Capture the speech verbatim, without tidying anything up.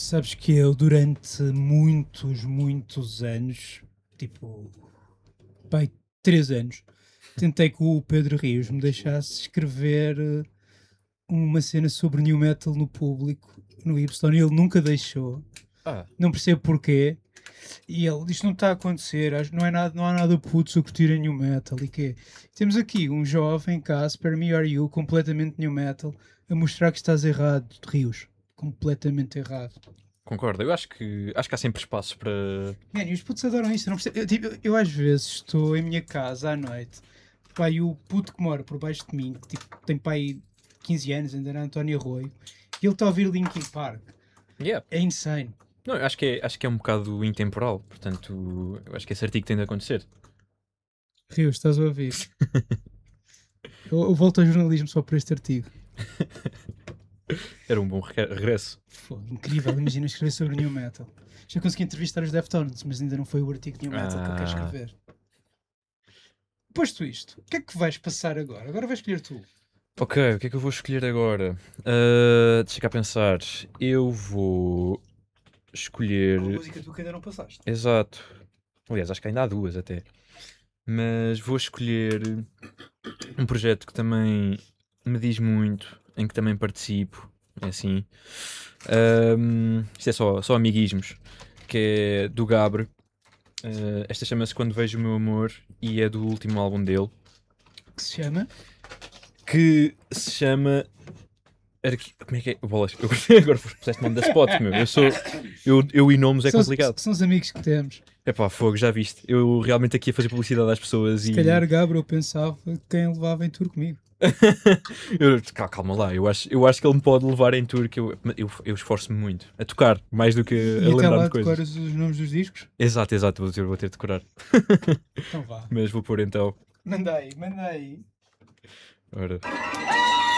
Sabes que eu, durante muitos, muitos anos, tipo, pai, três anos, tentei que o Pedro Rios me deixasse escrever eh, uma cena sobre New Metal no público, no Y, e ele nunca deixou. Ah, Não percebo porquê. E ele, isto não está a acontecer, acho- não, é nada, não há nada putos a curtir a New Metal. E quê? Temos aqui um jovem, Casper, Me Are You, completamente New Metal, a mostrar que estás errado, Rios. Completamente errado. concordo. Eu acho que, acho que há sempre espaço para... Mano, e os putos adoram isto. Eu, não percebo- eu, tipo, eu, eu às vezes estou em minha casa à noite, pá, e o puto que mora por baixo de mim, que tipo, tem pai quinze anos, ainda era António Arroio, e ele está a ouvir Linkin Park. Yeah. É insane. Não, eu acho que, é, acho que é um bocado intemporal. Portanto, eu acho que esse artigo tem de acontecer. Rios, estás a ouvir? Eu, eu volto ao jornalismo só por este artigo. Era um bom reque- regresso. Pô, incrível, imagina escrever sobre New Metal. Já consegui entrevistar os Deftones, mas ainda não foi o artigo de New Metal que eu quero Ah, escrever. Posto isto, o que é que vais passar agora? Agora vais escolher tu. ok, o que é que eu vou escolher agora? Ah, deixa cá pensar. Eu vou escolher... Uma música tu que ainda não passaste. Exato. Aliás, acho que ainda há duas até. Mas vou escolher um projeto que também me diz muito, em que também participo. É assim. Ahm, isto é só, só amiguismos. Que é do Gabre. Ah, esta chama-se Quando Vejo o Meu Amor e é do último álbum dele. Que se chama? Que se chama. Arqui- Como é que é? Bolas, eu agora puseste nome da spot, meu. Eu sou. Eu, eu e nomes é São, complicado. são os amigos que temos. É pá, fogo, já viste. Eu realmente aqui a fazer publicidade às pessoas Se e. calhar, Gabriel, eu pensava quem levava em tour comigo. eu, cal- calma lá, eu acho, eu acho que ele me pode levar em tour, que eu, eu, eu esforço-me muito a tocar, mais do que E a até lembrar lá de coisas. decoras os nomes dos discos? Exato, exato, vou ter, vou ter de decorar. Então vá. Mas vou pôr então. Manda aí, manda aí. Ora.